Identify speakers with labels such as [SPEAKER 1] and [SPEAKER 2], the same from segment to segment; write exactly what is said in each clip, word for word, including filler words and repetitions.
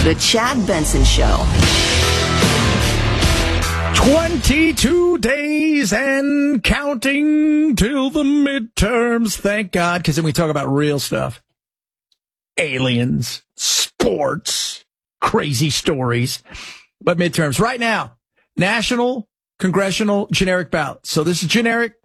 [SPEAKER 1] The Chad Benson Show.
[SPEAKER 2] twenty-two days and counting till the midterms. Thank God, because then we talk about real stuff. Aliens, sports, crazy stories. But midterms. Right now, national, congressional, generic ballot. So this is generic.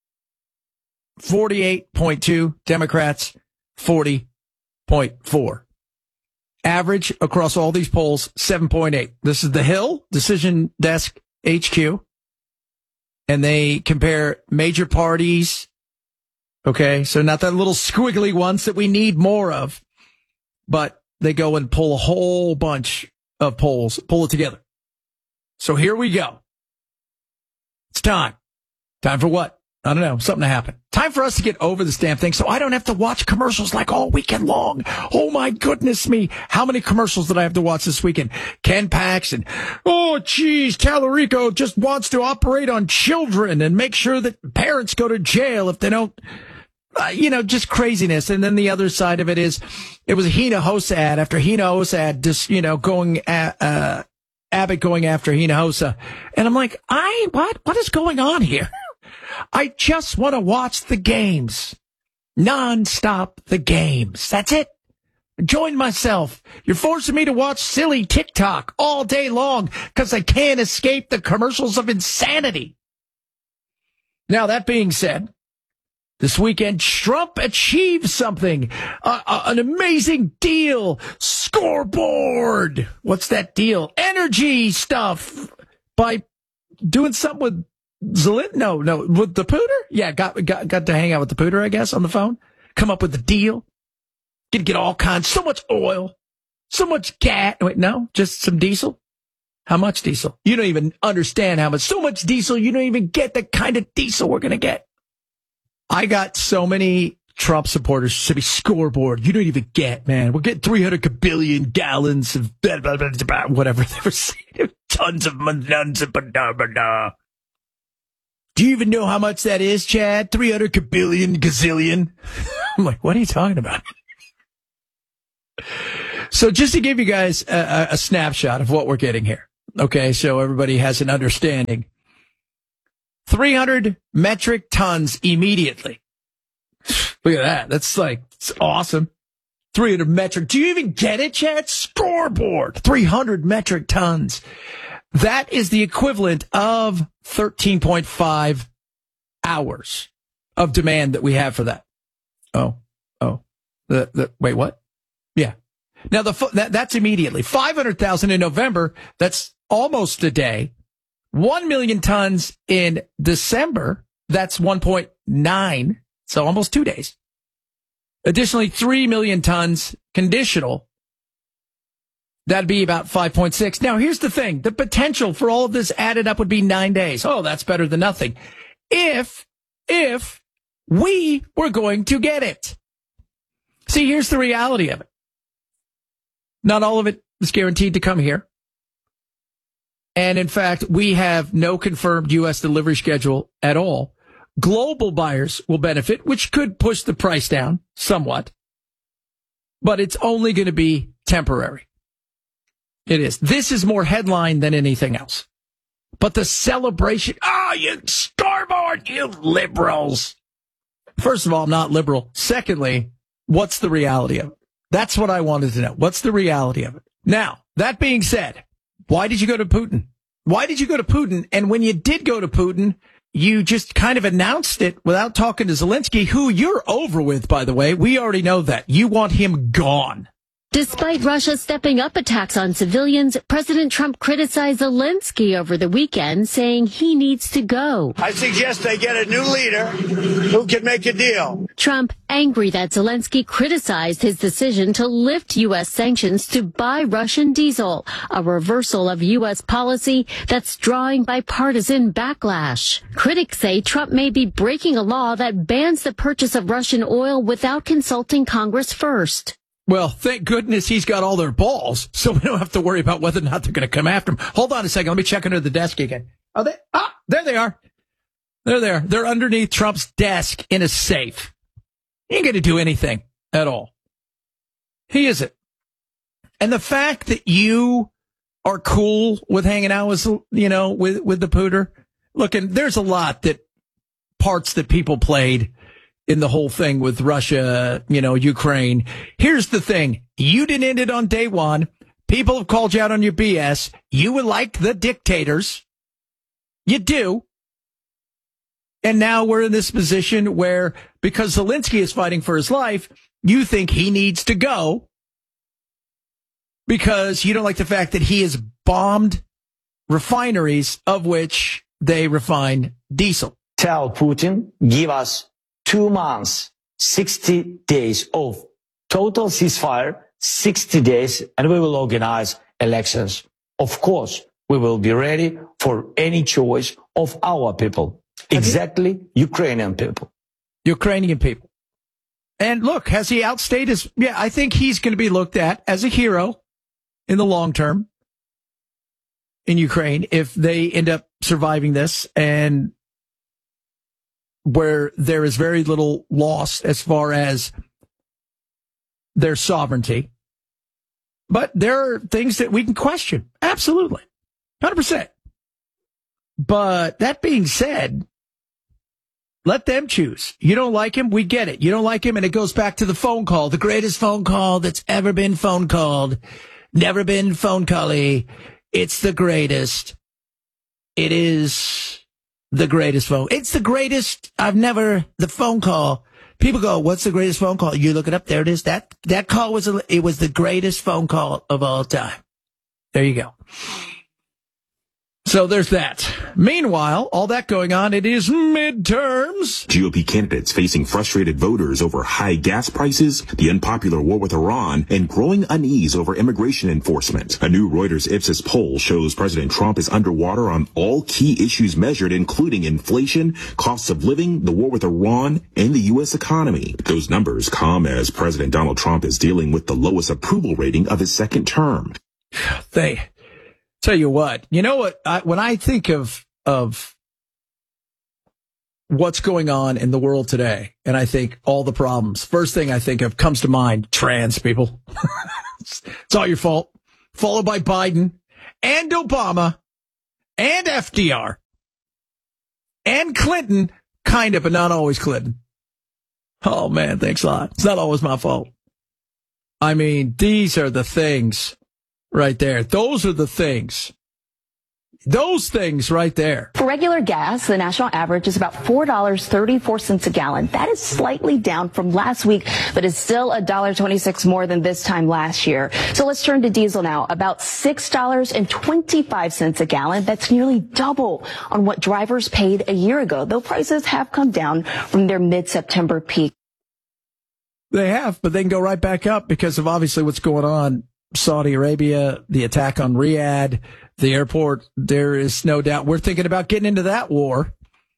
[SPEAKER 2] forty-eight point two. Democrats, forty point four. Average across all these polls, seven point eight. This is the Hill Decision Desk H Q. And they compare major parties. Okay, so not that little squiggly ones that we need more of. But they go and pull a whole bunch of polls, pull it together. So here we go. It's time. Time for what? I don't know. Something to happen. Time for us to get over this damn thing so I don't have to watch commercials like all weekend long. Oh, my goodness me. How many commercials did I have to watch this weekend? Ken Paxton. Oh, geez, Tallarico just wants to operate on children and make sure that parents go to jail if they don't, uh, you know, just craziness. And then the other side of it is it was a Hinojosa ad after Hinojosa ad, just, you know, going at, uh, Abbott going after Hinojosa. And I'm like, I, what, what is going on here? I just want to watch the games. Non-stop the games. That's it. Join myself. You're forcing me to watch silly TikTok all day long because I can't escape the commercials of insanity. Now, that being said, this weekend, Trump achieved something. Uh, uh, an amazing deal. Scoreboard. What's that deal? Energy stuff. By doing something with Zelensky? No, no, with the pooter? Yeah, got, got, got to hang out with the pooter, I guess, on the phone. Come up with the deal. Get, get all kinds, so much oil, so much gas. Wait, no, just some diesel? How much diesel? You don't even understand how much. So much diesel, you don't even get the kind of diesel we're going to get. I got so many Trump supporters to be scoreboard. You don't even get, man. We're getting three hundred billion gallons of blah, blah, blah, blah, whatever they were saying. Tons of tons of blah, blah, blah. Do you even know how much that is, Chad? three hundred billion gazillion. I'm like, what are you talking about? So just to give you guys a, a snapshot of what we're getting here. Okay, so everybody has an understanding. three hundred metric tons immediately. Look at that. That's like, it's awesome. three hundred metric. Do you even get it, Chad? Scoreboard. three hundred metric tons. That is the equivalent of thirteen point five hours of demand that we have for that. Oh, oh, the, the, wait, what? Yeah. Now the, that, that's immediately five hundred thousand in November. That's almost a day. one million tons in December. That's one point nine. So almost two days. Additionally, three million tons conditional. That'd be about five point six. Now, here's the thing. The potential for all of this added up would be nine days. Oh, that's better than nothing. If, if we were going to get it. See, here's the reality of it. Not all of it is guaranteed to come here. And in fact, we have no confirmed U S delivery schedule at all. Global buyers will benefit, which could push the price down somewhat. But it's only going to be temporary. It is. This is more headline than anything else. But the celebration, oh, you scoreboard, you liberals. First of all, I'm not liberal. Secondly, what's the reality of it? That's what I wanted to know. What's the reality of it? Now, that being said, why did you go to Putin? Why did you go to Putin? And when you did go to Putin, you just kind of announced it without talking to Zelensky, who you're over with, by the way. We already know that. You want him gone.
[SPEAKER 3] Despite Russia stepping up attacks on civilians, President Trump criticized Zelensky over the weekend, saying he needs to go.
[SPEAKER 4] I suggest they get a new leader who can make a deal.
[SPEAKER 3] Trump angry that Zelensky criticized his decision to lift U S sanctions to buy Russian diesel, a reversal of U S policy that's drawing bipartisan backlash. Critics say Trump may be breaking a law that bans the purchase of Russian oil without consulting Congress first.
[SPEAKER 2] Well, thank goodness he's got all their balls, so we don't have to worry about whether or not they're going to come after him. Hold on a second. Let me check under the desk again. Are they? Ah, there they are. They're there. They're underneath Trump's desk in a safe. He ain't going to do anything at all. He isn't. And the fact that you are cool with hanging out with, you know, with, with the pooter. Look, and there's a lot that parts that people played in the whole thing with Russia, you know, Ukraine. Here's the thing. You didn't end it on day one. People have called you out on your B S. You would like the dictators. You do. And now we're in this position where, because Zelensky is fighting for his life, you think he needs to go because you don't like the fact that he has bombed refineries of which they refine diesel.
[SPEAKER 5] Tell Putin, give us two months, sixty days of total ceasefire, sixty days, and we will organize elections. Of course, we will be ready for any choice of our people. Exactly, Ukrainian people.
[SPEAKER 2] Ukrainian people. And look, has he outstayed his... Yeah, I think he's going to be looked at as a hero in the long term in Ukraine if they end up surviving this, and where there is very little loss as far as their sovereignty. But there are things that we can question. Absolutely. one hundred percent. But that being said, let them choose. You don't like him? We get it. You don't like him, and it goes back to the phone call. The greatest phone call that's ever been phone called. Never been phone call-y. It's the greatest. It is the greatest phone. It's the greatest. I've never, the phone call. People go, what's the greatest phone call? You look it up. There it is. That, that call was, a, it was the greatest phone call of all time. There you go. So there's that. Meanwhile, all that going on, it is midterms.
[SPEAKER 6] G O P candidates facing frustrated voters over high gas prices, the unpopular war with Iran, and growing unease over immigration enforcement. A new Reuters Ipsos poll shows President Trump is underwater on all key issues measured, including inflation, costs of living, the war with Iran, and the U S economy. Those numbers come as President Donald Trump is dealing with the lowest approval rating of his second term.
[SPEAKER 2] They... Tell you what, you know what, I, when I think of, of what's going on in the world today, and I think all the problems, first thing I think of comes to mind, trans people. it's, it's all your fault. Followed by Biden and Obama and F D R and Clinton, kind of, but not always Clinton. Oh man, thanks a lot. It's not always my fault. I mean, these are the things. Right there. Those are the things. Those things right there.
[SPEAKER 1] For regular gas, the national average is about four dollars and thirty-four cents a gallon. That is slightly down from last week, but is still one dollar and twenty-six cents more than this time last year. So let's turn to diesel now. About six dollars and twenty-five cents a gallon. That's nearly double on what drivers paid a year ago, though prices have come down from their mid-September peak.
[SPEAKER 2] They have, but they can go right back up because of obviously what's going on. Saudi Arabia, the attack on Riyadh, the airport, there is no doubt we're thinking about getting into that war.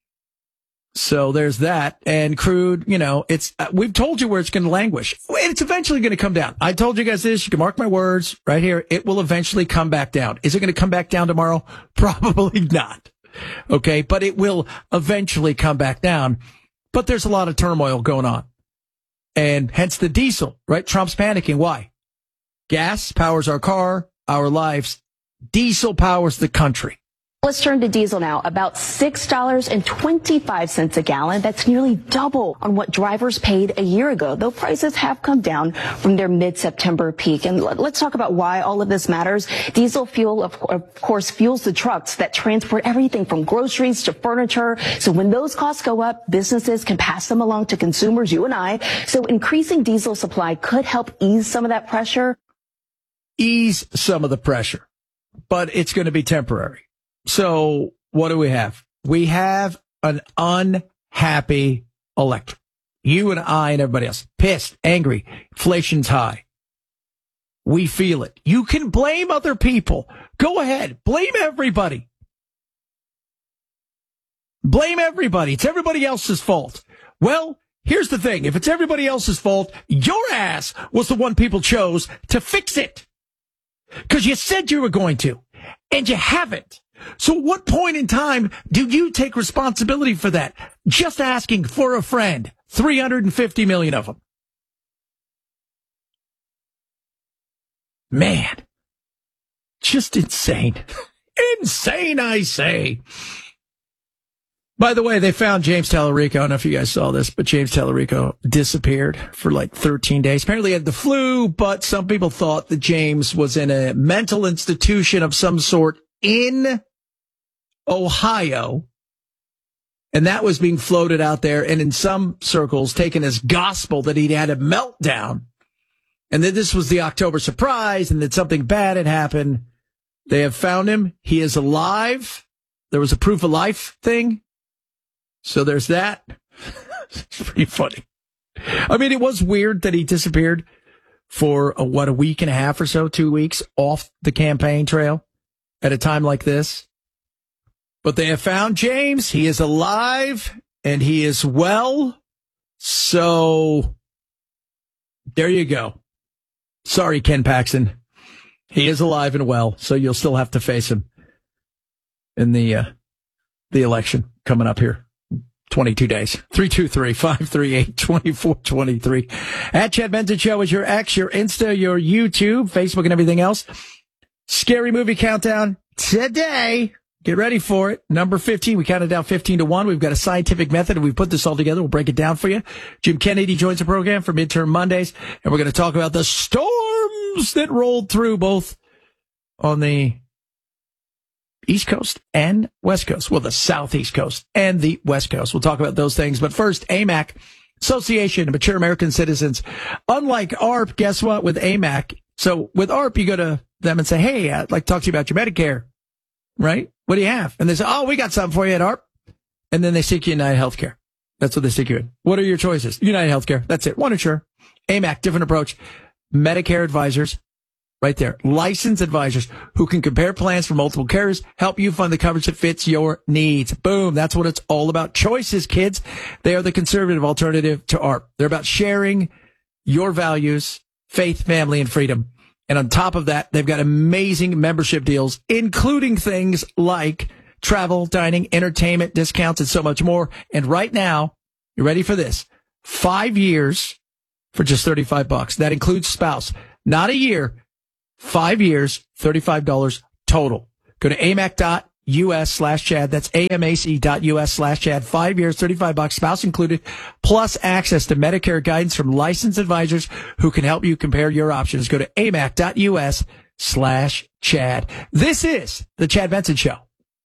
[SPEAKER 2] So there's that. And crude, you know, it's, uh, we've told you where it's going to languish. It's eventually going to come down. I told you guys this. You can mark my words right here. It will eventually come back down. Is it going to come back down tomorrow? Probably not. Okay. But it will eventually come back down. But there's a lot of turmoil going on. And hence the diesel, right? Trump's panicking. Why? Gas powers our car, our lives. Diesel powers the country.
[SPEAKER 1] Let's turn to diesel now. About six dollars and twenty-five cents a gallon. That's nearly double on what drivers paid a year ago, though prices have come down from their mid-September peak. And let's talk about why all of this matters. Diesel fuel, of, of course, fuels the trucks that transport everything from groceries to furniture. So when those costs go up, businesses can pass them along to consumers, you and I. So increasing diesel supply could help ease some of that pressure.
[SPEAKER 2] Ease some of the pressure, but it's going to be temporary. So what do we have? We have an unhappy electorate. You and I and everybody else pissed, angry. Inflation's high. We feel it. You can blame other people. Go ahead. Blame everybody. Blame everybody. It's everybody else's fault. Well, here's the thing. If it's everybody else's fault, your ass was the one people chose to fix it. Because you said you were going to, and you haven't. So at what point in time do you take responsibility for that? Just asking for a friend. three hundred fifty million of them. Man, just insane. Insane, I say. By the way, they found James Tallarico. I don't know if you guys saw this, but James Tallarico disappeared for like thirteen days. Apparently he had the flu, but some people thought that James was in a mental institution of some sort in Ohio. And that was being floated out there and in some circles taken as gospel that he'd had a meltdown. And that this was the October surprise and that something bad had happened. They have found him. He is alive. There was a proof of life thing. So there's that. It's pretty funny. I mean, it was weird that he disappeared for a, what, a week and a half or so, two weeks off the campaign trail at a time like this. But they have found James. He is alive and he is well. So there you go. Sorry, Ken Paxton. He is alive and well, so you'll still have to face him in the uh, the election coming up here. twenty-two days. three two three, five three eight, two four two three. At Chad Benson Show is your X, your Insta, your YouTube, Facebook, and everything else. Scary Movie Countdown today. Get ready for it. Number fifteen. We counted down fifteen to one. We've got a scientific method, and we've put this all together. We'll break it down for you. Jim Kennedy joins the program for Midterm Mondays, and we're going to talk about the storms that rolled through both on the East Coast and West Coast. Well, the Southeast Coast and the West Coast. We'll talk about those things. But first, A M A C, Association of Mature American Citizens. Unlike A R P, guess what? With A M A C, so with A R P, you go to them and say, hey, I'd like to talk to you about your Medicare, right? What do you have? And they say, oh, we got something for you at A R P. And then they stick you in United Healthcare. That's what they stick you in. What are your choices? United Healthcare. That's it. One insurer. A M A C, different approach. Medicare advisors. Right there. Licensed advisors who can compare plans from multiple carriers, help you find the coverage that fits your needs. Boom. That's what it's all about. Choices, kids. They are the conservative alternative to A R P. They're about sharing your values, faith, family, and freedom. And on top of that, they've got amazing membership deals, including things like travel, dining, entertainment, discounts, and so much more. And right now, you ready for this? Five years for just thirty-five bucks. That includes spouse. Not a year. Five years, thirty-five dollars total. Go to amac.us slash Chad. That's amac.us slash Chad. Five years, thirty-five bucks, spouse included, plus access to Medicare guidance from licensed advisors who can help you compare your options. Go to amac.us slash Chad. This is the Chad Benson Show.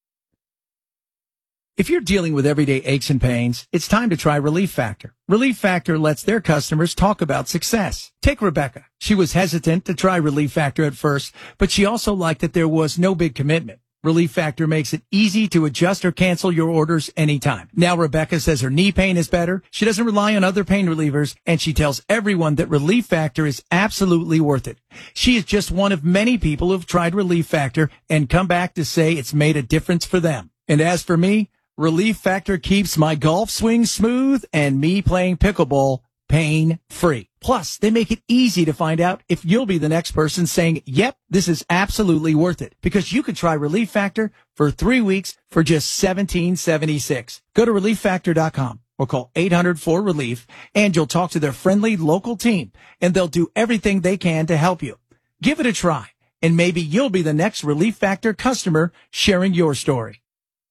[SPEAKER 2] If you're dealing with everyday aches and pains, it's time to try Relief Factor. Relief Factor lets their customers talk about success. Take Rebecca. She was hesitant to try Relief Factor at first, but she also liked that there was no big commitment. Relief Factor makes it easy to adjust or cancel your orders anytime. Now Rebecca says her knee pain is better. She doesn't rely on other pain relievers, and she tells everyone that Relief Factor is absolutely worth it. She is just one of many people who've tried Relief Factor and come back to say it's made a difference for them. And as for me, Relief Factor keeps my golf swing smooth and me playing pickleball pain-free. Plus, they make it easy to find out if you'll be the next person saying, yep, this is absolutely worth it. Because you could try Relief Factor for three weeks for just seventeen seventy-six. Go to relief factor dot com or call eight hundred four relief and you'll talk to their friendly local team and they'll do everything they can to help you. Give it a try and maybe you'll be the next Relief Factor customer sharing your story.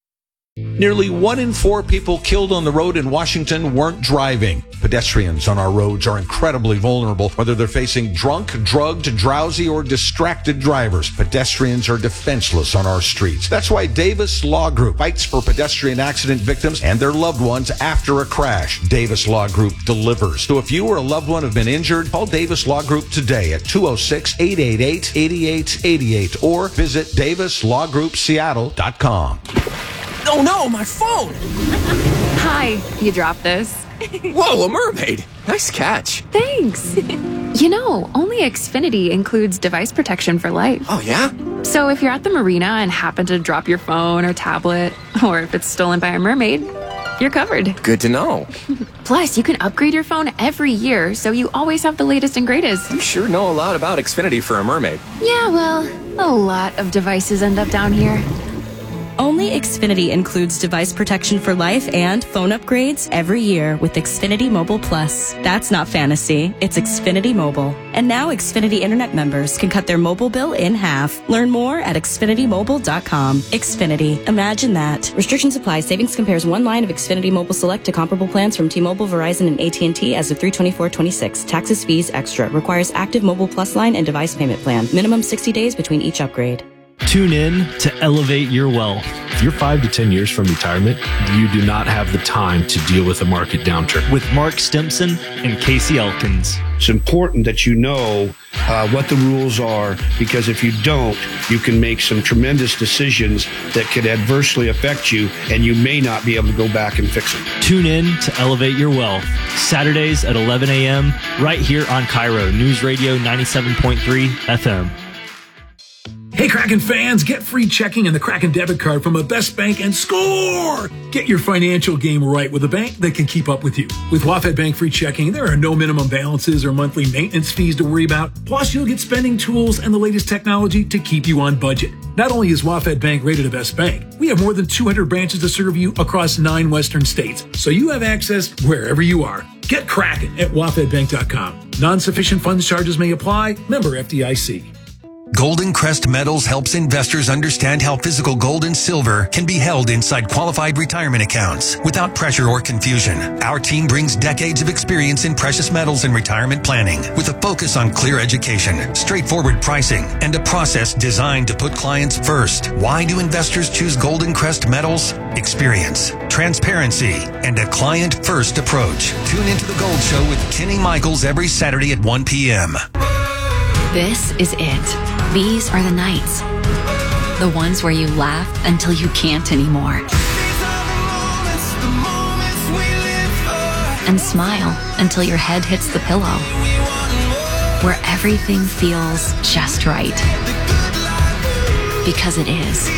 [SPEAKER 7] Nearly one in four people killed on the road in Washington weren't driving. Pedestrians on our roads are incredibly vulnerable, whether they're facing drunk, drugged, drowsy, or distracted drivers. Pedestrians are defenseless on our streets. That's why Davis Law Group fights for pedestrian accident victims and their loved ones after a crash. Davis Law Group delivers. So if you or a loved one have been injured, call Davis Law Group today at two oh six, eight eight eight, eight eight eight eight or visit davis law group seattle dot com.
[SPEAKER 8] Oh no, my phone!
[SPEAKER 9] Hi, you dropped this.
[SPEAKER 8] Whoa, a mermaid! Nice catch.
[SPEAKER 9] Thanks. You know, only Xfinity includes device protection for life.
[SPEAKER 8] Oh yeah?
[SPEAKER 9] So if you're at the marina and happen to drop your phone or tablet, or if it's stolen by a mermaid, you're covered.
[SPEAKER 8] Good to know.
[SPEAKER 9] Plus, you can upgrade your phone every year, so you always have the latest and greatest.
[SPEAKER 8] You sure know a lot about Xfinity for a mermaid.
[SPEAKER 9] Yeah, well, a lot of devices end up down here.
[SPEAKER 10] Only Xfinity includes device protection for life and phone upgrades every year with Xfinity Mobile Plus. That's not fantasy, it's Xfinity Mobile. And now Xfinity Internet members can cut their mobile bill in half. Learn more at Xfinity Mobile dot com. Xfinity, imagine that. Restrictions apply. Savings compares one line of Xfinity Mobile Select to comparable plans from T-Mobile, Verizon, and A T and T as of three twenty-four twenty-six. Taxes, fees, extra. Requires active Mobile Plus line and device payment plan. Minimum sixty days between each upgrade.
[SPEAKER 11] Tune in to Elevate Your Wealth. If you're five to ten years from retirement, you do not have the time to deal with a market downturn.
[SPEAKER 12] With Mark Stimson and Casey Elkins.
[SPEAKER 13] It's important that you know uh, what the rules are, because if you don't, you can make some tremendous decisions that could adversely affect you, and you may not be able to go back and fix it.
[SPEAKER 12] Tune in to Elevate Your Wealth, Saturdays at eleven a.m. right here on Cairo News Radio ninety-seven point three F M.
[SPEAKER 14] Hey, Kraken fans, get free checking and the Kraken debit card from a Best Bank and score! Get your financial game right with a bank that can keep up with you. With WaFd Bank free checking, there are no minimum balances or monthly maintenance fees to worry about. Plus, you'll get spending tools and the latest technology to keep you on budget. Not only is WaFd Bank rated a Best Bank, we have more than two hundred branches to serve you across nine Western states, so you have access wherever you are. Get Kraken at wafd bank dot com. Non-sufficient funds charges may apply. Member F D I C.
[SPEAKER 15] Golden Crest Metals helps investors understand how physical gold and silver can be held inside qualified retirement accounts without pressure or confusion. Our team brings decades of experience in precious metals and retirement planning with a focus on clear education, straightforward pricing, and a process designed to put clients first. Why do investors choose Golden Crest Metals? Experience, transparency, and a client-first approach. Tune into The Gold Show with Kenny Michaels every Saturday at one p.m.
[SPEAKER 16] This is it. These are the nights. The ones where you laugh until you can't anymore. And smile until your head hits the pillow. Where everything feels just right. Because it is.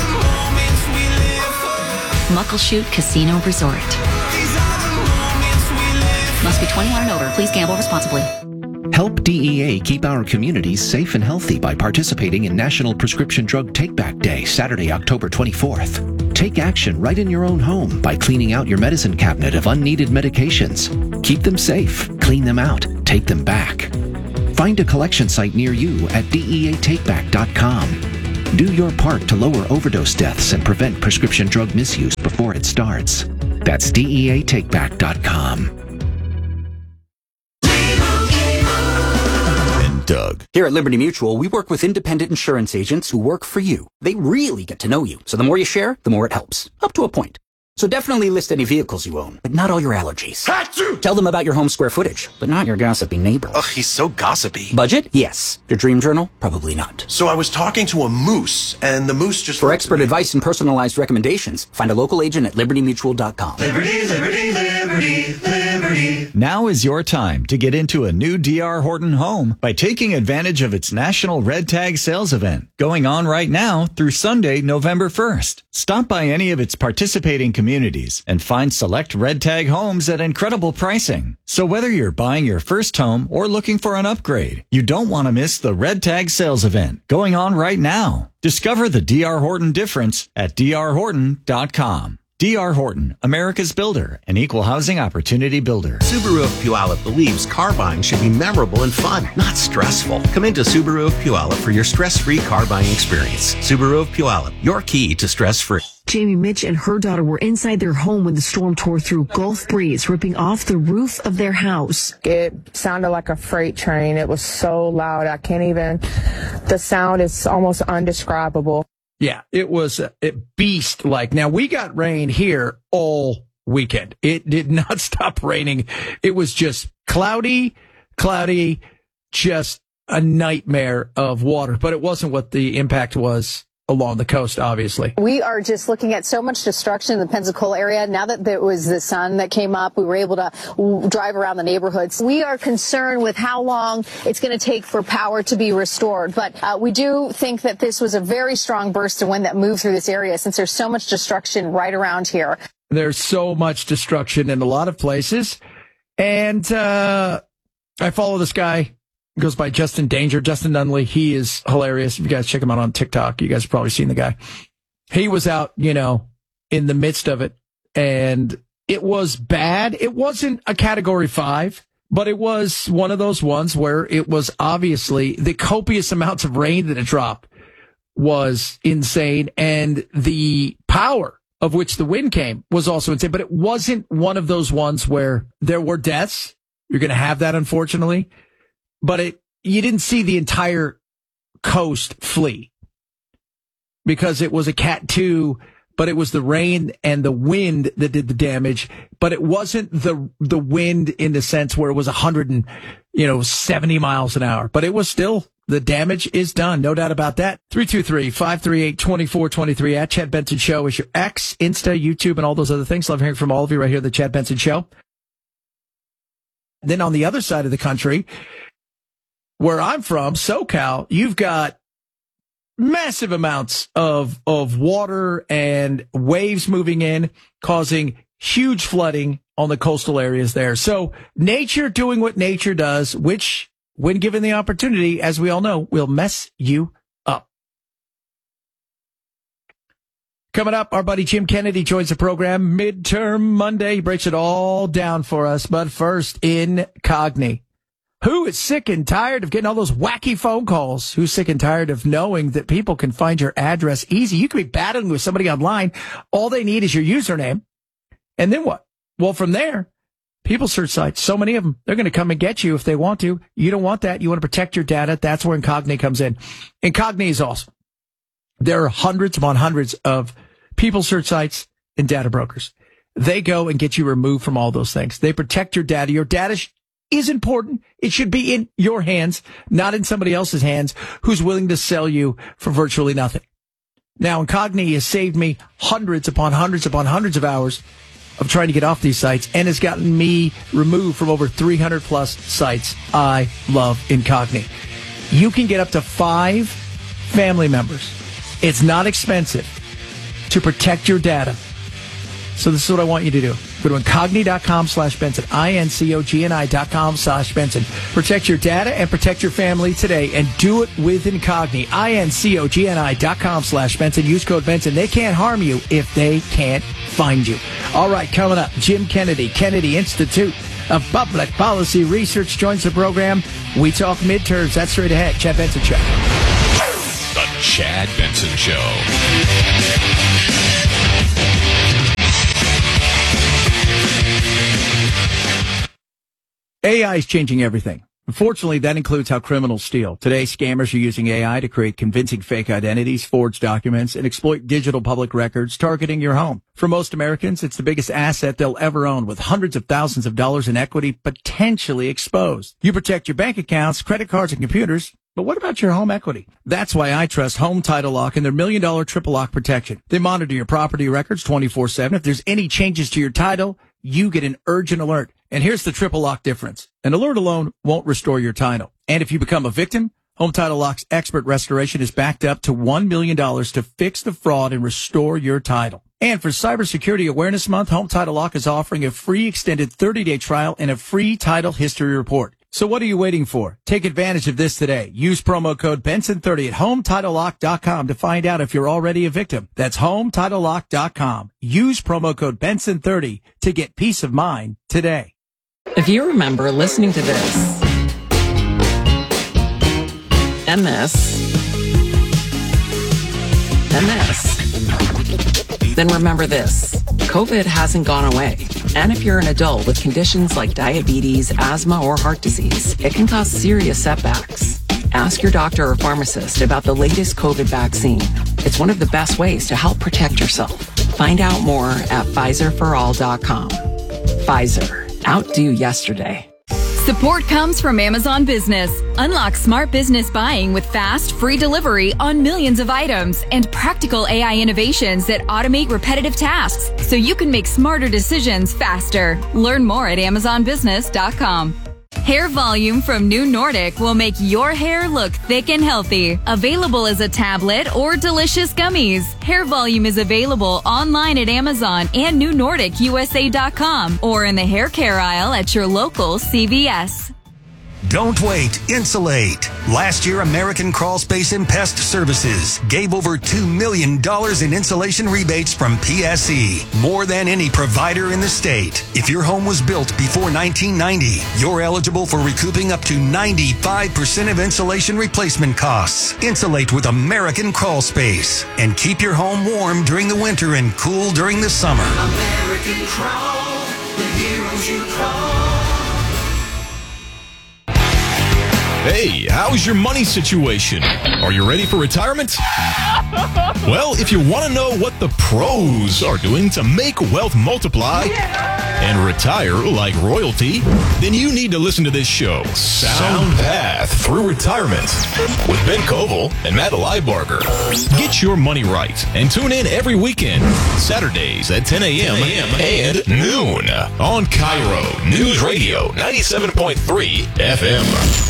[SPEAKER 16] Muckleshoot Casino Resort. Must be twenty-one and over. Please gamble responsibly.
[SPEAKER 17] Help D E A keep our communities safe and healthy by participating in National Prescription Drug Take-Back Day, Saturday, October twenty-fourth. Take action right in your own home by cleaning out your medicine cabinet of unneeded medications. Keep them safe, clean them out, take them back. Find a collection site near you at D E A take back dot com. Do your part to lower overdose deaths and prevent prescription drug misuse before it starts. That's D E A take back dot com.
[SPEAKER 18] Doug. Here at Liberty Mutual, we work with independent insurance agents who work for you. They really get to know you. So the more you share, the more it helps. Up to a point. So definitely list any vehicles you own, but not all your allergies. Achoo! Tell them about your home square footage, but not your gossipy neighbor.
[SPEAKER 19] Ugh, he's so gossipy.
[SPEAKER 18] Budget? Yes. Your dream journal? Probably not.
[SPEAKER 19] So I was talking to a moose, and the moose just...
[SPEAKER 18] For expert advice and personalized recommendations, find a local agent at liberty mutual dot com.
[SPEAKER 20] Liberty, liberty, liberty, liberty. Now is your time to get into a new D R Horton home by taking advantage of its National Red Tag Sales Event, going on right now through Sunday, November first. Stop by any of its participating communities communities and find select Red Tag homes at incredible pricing. So whether you're buying your first home or looking for an upgrade, you don't want to miss the Red Tag sales event going on right now. Discover the D R Horton difference at D R horton dot com. D R Horton, America's builder and equal housing opportunity builder.
[SPEAKER 21] Subaru of Puyallup believes car buying should be memorable and fun, not stressful. Come into Subaru of Puyallup for your stress-free car buying experience. Subaru of Puyallup, your key to stress-free.
[SPEAKER 22] Jamie Mitch and her daughter were inside their home when the storm tore through Gulf Breeze, ripping off the roof of their house.
[SPEAKER 23] It sounded like a freight train. It was so loud. I can't even, the sound is almost undescribable.
[SPEAKER 2] Yeah, it was a beast-like. Now, we got rain here all weekend. It did not stop raining. It was just cloudy, cloudy, just a nightmare of water. But it wasn't what the impact was along the coast, obviously.
[SPEAKER 24] We are just looking at so much destruction in the Pensacola area. Now that there was the sun that came up, we were able to w- drive around the neighborhoods. We are concerned with how long it's going to take for power to be restored. But uh, we do think that this was a very strong burst of wind that moved through this area since there's so much destruction right around here.
[SPEAKER 2] There's so much destruction in a lot of places. And uh, I follow this guy. Goes by Justin Danger. Justin Nunley. He is hilarious. If you guys check him out on TikTok, you guys have probably seen the guy. He was out, you know, in the midst of it, and it was bad. It wasn't a category five, but it was one of those ones where it was obviously the copious amounts of rain that it dropped was insane, and the power of which the wind came was also insane, but it wasn't one of those ones where there were deaths. You're going to have that, unfortunately, but it, you didn't see the entire coast flee because it was a cat two, but it was the rain and the wind that did the damage, but it wasn't the, the wind in the sense where it was a hundred and, you know, seventy miles an hour, but it was still, the damage is done. No doubt about that. three two three, five three eight, two four two three at Chad Benson Show is your X, Insta, YouTube, and all those other things. Love hearing from all of you right here at the Chad Benson Show. Then on the other side of the country, where I'm from, SoCal, you've got massive amounts of, of water and waves moving in, causing huge flooding on the coastal areas there. So nature doing what nature does, which, when given the opportunity, as we all know, will mess you up. Coming up, our buddy Jim Kennedy joins the program midterm Monday. He breaks it all down for us. But first, Incogni. Who is sick and tired of getting all those wacky phone calls? Who's sick and tired of knowing that people can find your address easy? You could be battling with somebody online. All they need is your username. And then what? Well, from there, people search sites, so many of them, they're going to come and get you if they want to. You don't want that. You want to protect your data. That's where Incogni comes in. Incogni is awesome. There are hundreds upon hundreds of people search sites and data brokers. They go and get you removed from all those things. They protect your data. Your data sh- is important. It should be in your hands, not in somebody else's hands who's willing to sell you for virtually nothing. Now, Incogni has saved me hundreds upon hundreds upon hundreds of hours of trying to get off these sites and has gotten me removed from over three hundred plus sites. I love Incogni. You can get up to five family members. It's not expensive to protect your data. So this is what I want you to do. Go to Incogni.com slash Benson, I-N-C-O-G-N-I dot com slash Benson. Protect your data and protect your family today, and do it with Incogni, I-N-C-O-G-N-I dot com slash Benson. Use code Benson. They can't harm you if they can't find you. All right, coming up, Jim Kennedy, Kennedy Institute of Public Policy Research joins the program. We talk midterms. That's straight ahead. Chad Benson Show.
[SPEAKER 3] The Chad Benson Show.
[SPEAKER 2] A I is changing everything. Unfortunately, that includes how criminals steal. Today, scammers are using A I to create convincing fake identities, forge documents, and exploit digital public records, targeting your home. For most Americans, it's the biggest asset they'll ever own, with hundreds of thousands of dollars in equity potentially exposed. You protect your bank accounts, credit cards, and computers, but what about your home equity? That's why I trust Home Title Lock and their million dollar triple lock protection. They monitor your property records twenty-four seven. If there's any changes to your title, you get an urgent alert. And here's the triple lock difference. An alert alone won't restore your title. And if you become a victim, Home Title Lock's expert restoration is backed up to one million dollars to fix the fraud and restore your title. And for Cybersecurity Awareness Month, Home Title Lock is offering a free extended thirty day trial and a free title history report. So what are you waiting for? Take advantage of this today. Use promo code Benson thirty at home title lock dot com to find out if you're already a victim. That's home title lock dot com. Use promo code Benson thirty to get peace of mind today.
[SPEAKER 4] If you remember listening to this and this and this, then remember this. COVID hasn't gone away. And if you're an adult with conditions like diabetes, asthma, or heart disease, it can cause serious setbacks. Ask your doctor or pharmacist about the latest COVID vaccine. It's one of the best ways to help protect yourself. Find out more at Pfizer for all dot com. Pfizer. Outdo yesterday.
[SPEAKER 5] Support comes from Amazon Business. Unlock smart business buying with fast, free delivery on millions of items and practical A I innovations that automate repetitive tasks so you can make smarter decisions faster. Learn more at amazon business dot com. Hair Volume from New Nordic will make your hair look thick and healthy. Available as a tablet or delicious gummies. Hair Volume is available online at Amazon and new nordic u s a dot com or in the hair care aisle at your local C V S.
[SPEAKER 15] Don't wait. Insulate. Last year, American Crawl Space and Pest Services gave over two million dollars in insulation rebates from P S E, more than any provider in the state. If your home was built before nineteen ninety, you're eligible for recouping up to ninety-five percent of insulation replacement costs. Insulate with American Crawl Space and keep your home warm during the winter and cool during the summer.
[SPEAKER 1] American Crawl, the heroes you call.
[SPEAKER 3] Hey, how's your money situation? Are you ready for retirement? Well, if you want to know what the pros are doing to make wealth multiply and retire like royalty, then you need to listen to this show, Sound Path Through Retirement, with Ben Koval and Matt Liebarger. Get your money right and tune in every weekend, Saturdays at ten a.m. and noon on Cairo News Radio ninety-seven point three F M.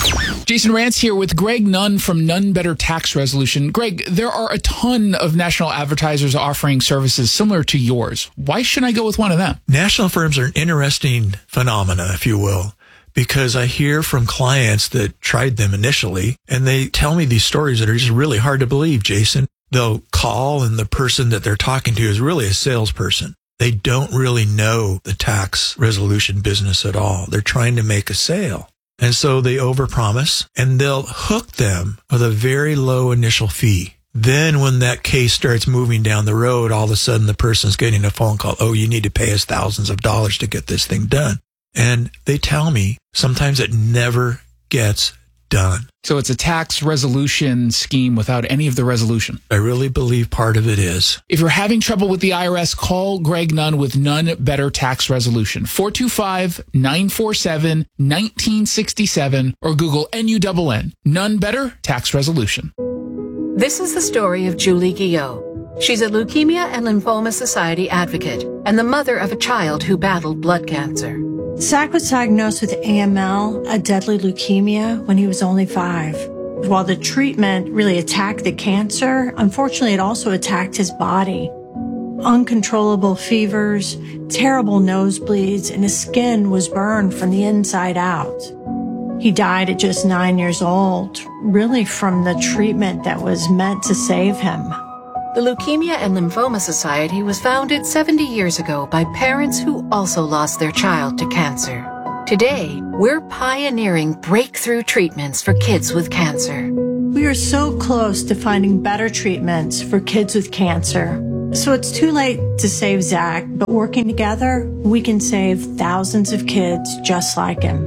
[SPEAKER 6] Jason Rance here with Greg Nunn from None Better Tax Resolution. Greg, there are a ton of national advertisers offering services similar to yours. Why should I go with one of them?
[SPEAKER 7] National firms are an interesting phenomena, if you will, because I hear from clients that tried them initially, and they tell me these stories that are just really hard to believe, Jason. They'll call, and the person that they're talking to is really a salesperson. They don't really know the tax resolution business at all. They're trying to make a sale. And so they overpromise, and they'll hook them with a very low initial fee. Then when that case starts moving down the road, all of a sudden the person's getting a phone call. Oh, you need to pay us thousands of dollars to get this thing done. And they tell me sometimes it never gets done.
[SPEAKER 6] So it's a tax resolution scheme without any of the resolution.
[SPEAKER 7] I really believe part of it is.
[SPEAKER 6] If you're having trouble with the I R S, call Greg Nunn with None Better Tax Resolution. four two five, nine four seven, one nine six seven or Google N U N N. None Better Tax Resolution.
[SPEAKER 8] This is the story of Julie Guillot. She's a Leukemia and Lymphoma Society advocate and the mother of a child who battled blood cancer.
[SPEAKER 25] Zach was diagnosed with A M L, a deadly leukemia, when he was only five. While the treatment really attacked the cancer, unfortunately it also attacked his body. Uncontrollable fevers, terrible nosebleeds, and his skin was burned from the inside out. He died at just nine years old, really from the treatment that was meant to save him.
[SPEAKER 8] The Leukemia and Lymphoma Society was founded seventy years ago by parents who also lost their child to cancer. Today, we're pioneering breakthrough treatments for kids with cancer.
[SPEAKER 25] We are so close to finding better treatments for kids with cancer. So it's too late to save Zach, but working together, we can save thousands of kids just like him.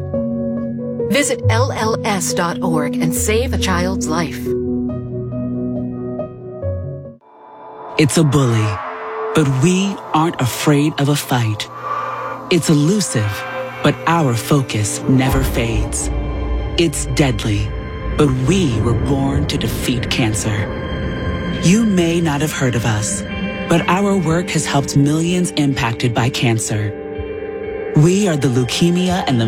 [SPEAKER 8] Visit L L S dot org and save a child's life.
[SPEAKER 26] It's a bully, but we aren't afraid of a fight. It's elusive, but our focus never fades. It's deadly, but we were born to defeat cancer. You may not have heard of us, but our work has helped millions impacted by cancer. We are the Leukemia and